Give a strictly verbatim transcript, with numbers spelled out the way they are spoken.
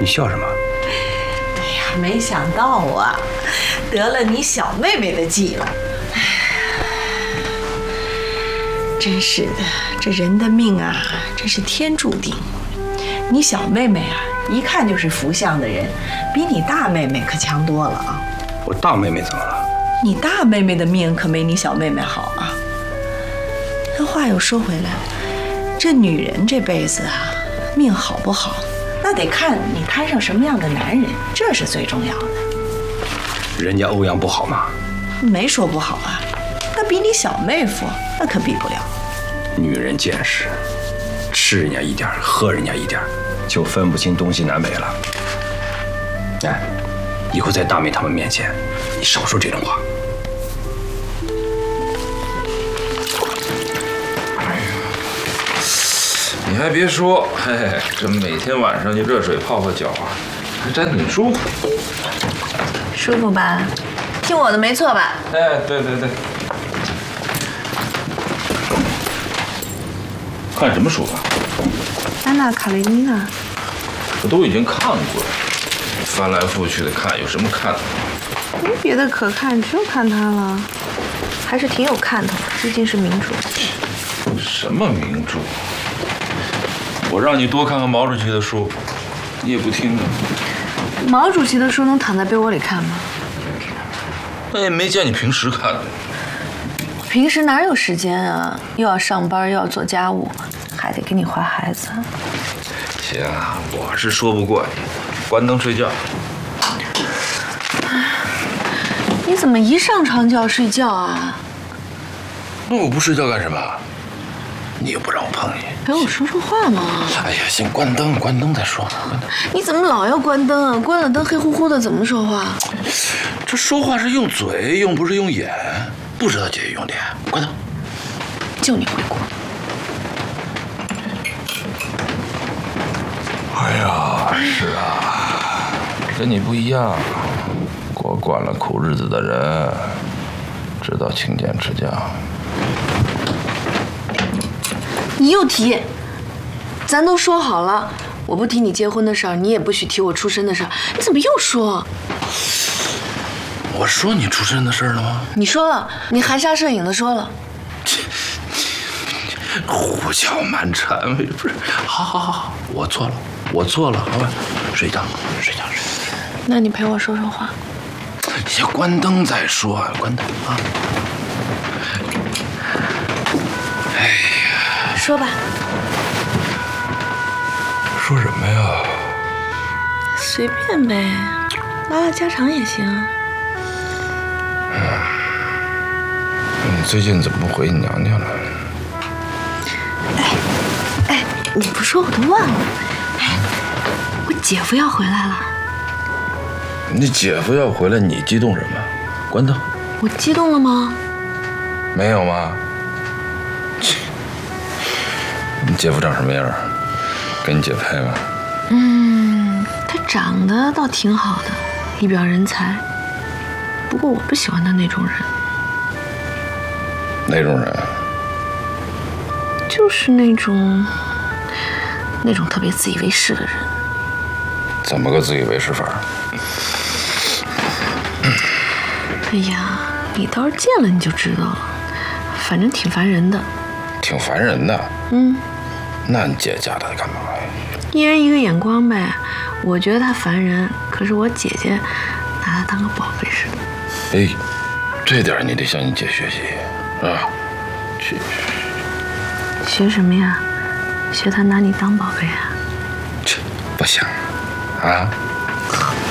你笑什么？ 哎呀，没想到啊，得了你小妹妹的计了。哎呀，真是的，这人的命啊，真是天注定。你小妹妹啊，一看就是福相的人，比你大妹妹可强多了啊。 我大妹妹怎么了？ 你大妹妹的命可没你小妹妹好啊。那话又说回来，这女人这辈子啊，命好不好，那得看你摊上什么样的男人，这是最重要的。 人家欧阳不好吗？ 没说不好啊，那比你小妹夫那可比不了。 女人见识，吃人家一点，喝人家一点，就分不清东西南北了。哎，以后在大妹他们面前，你少说这种话。 你还别说，嘿嘿，这每天晚上就热水泡泡脚啊，还真挺舒服。 舒服吧？听我的没错吧？ 哎，对对对。看什么书啊？ 安娜·卡列尼娜。 我都已经看过了，翻来覆去的看，有什么看的？ 没别的可看，只有看它了。还是挺有看头的，毕竟是名著。 什么名著？我让你多看看毛主席的书，你也不听啊。 毛主席的书能躺在被窝里看吗？ 那也没见你平时看的。 平时哪有时间啊？又要上班，又要做家务，还得给你怀孩子。 行，我是说不过你，关灯睡觉。 你怎么一上床就要睡觉啊？ 那我不睡觉干什么？你又不让我碰你， 陪我说说话嘛。 哎呀，先关灯，关灯再说。关灯。 你怎么老要关灯啊？关了灯黑乎乎的，怎么说话？ 这说话是用嘴，又不是用眼，不知道节约用电。关灯。 就你会过。 哎呀，是啊，跟你不一样，过惯了苦日子的人，知道勤俭持家。 你又提，咱都说好了，我不提你结婚的事儿，你也不许提我出身的事儿，你怎么又说？ 我说你出身的事儿了吗？ 你说了，你含沙射影的说了。 胡搅蛮缠，不是？好好好好，我错了，我错了，好吧，睡觉，睡觉，睡觉。 那你陪我说说话。 你先关灯再说，关灯啊。哎呀， 说吧。 说什么呀？ 随便呗，拉拉家常也行。 嗯，你最近怎么不回你娘家了？ 哎哎，你不说我都忘了。哎，我姐夫要回来了。 你姐夫要回来，你激动什么？关灯。 我激动了吗？ 没有吗？你姐夫长什么样？跟你姐配吗？ 嗯，他长得倒挺好的，一表人才。不过我不喜欢他那种人。 哪种人？ 就是那种那种特别自以为是的人。 怎么个自以为是法？ 哎呀，你倒是见了你就知道了，反正挺烦人的。 挺烦人的。 嗯。 那你姐嫁他干嘛呀？ 一人一个眼光呗。我觉得他烦人，可是我姐姐拿他当个宝贝似的。 哎，这点你得向你姐学习啊！去。 学什么呀？学他拿你当宝贝啊？ 这不行啊！